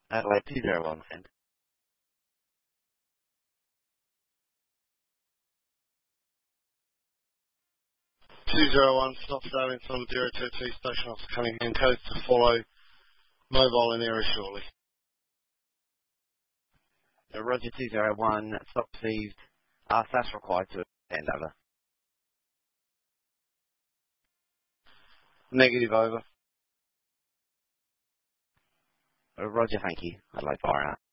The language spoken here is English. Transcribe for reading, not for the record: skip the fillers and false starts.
Adelaide 201, send. 201, stop sailing from 022 station off Cunningham Coast to follow mobile in area shortly. Roger 201, stop received. SAS required to send over. Negative over. Roger, thank you. Adelaide fire out.